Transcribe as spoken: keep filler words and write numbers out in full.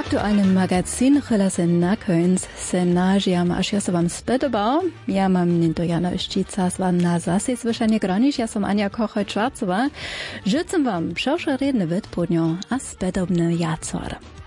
aktualnym magazin Relase na końc se nažiam, až ja som vám spedobal. Ja mám to Jana Štica s vám na zase slyšanie granič. Ja som Ania Kochaj-Čvarcová. Žicem vám všauša redne vedpodňo a spedobne jacor.